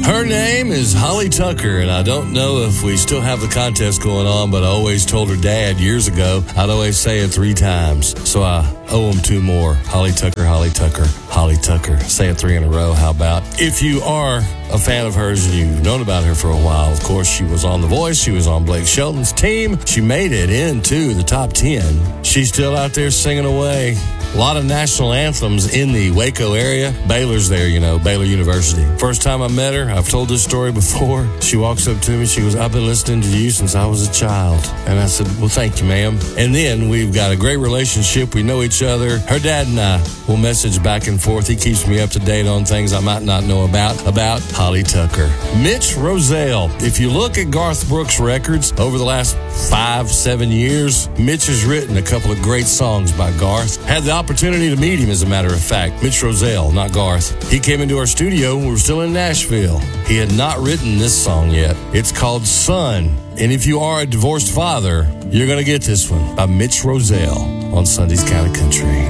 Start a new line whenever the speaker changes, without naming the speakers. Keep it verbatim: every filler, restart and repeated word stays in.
Her name is Holly Tucker, and I don't know if we still have the contest going on, but I always told her dad years ago I'd always say it three times, so I owe him two more. Holly Tucker, Holly Tucker, Holly Tucker. Say it three in a row. How about? If you are a fan of hers and you've known about her for a while, of course, she was on The Voice. She was on Blake Shelton's team. She made it into the top ten. She's still out there singing away. A lot of national anthems in the Waco area. Baylor's there, you know, Baylor University. First time I met her, I've told this story before. She walks up to me. She goes, I've been listening to you since I was a child. And I said, well, thank you, ma'am. And then we've got a great relationship. We know each other. Her dad and I will message back and forth. He keeps me up to date on things I might not know about, about Holly Tucker. Mitch Rozelle. If you look at Garth Brooks records over the last five, seven years, Mitch has written a couple of great songs by Garth. Had the opportunity to meet him, as a matter of fact. Mitch Rozelle, not Garth. He came into our studio when we were still in Nashville. He had not written this song yet. It's called Son. And if you are a divorced father, you're going to get this one by Mitch Rozelle on Sunday's Kind of Country.